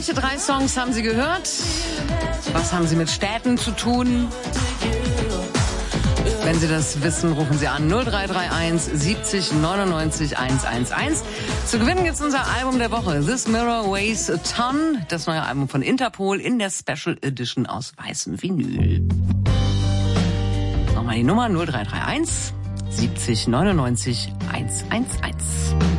Welche 3 Songs haben Sie gehört? Was haben sie mit Städten zu tun? Wenn Sie das wissen, rufen Sie an 0331 70 99 111. Zu gewinnen gibt's unser Album der Woche, This Mirror Weighs a Ton, das neue Album von Interpol in der Special Edition aus weißem Vinyl. Nochmal die Nummer 0331 70 99 111.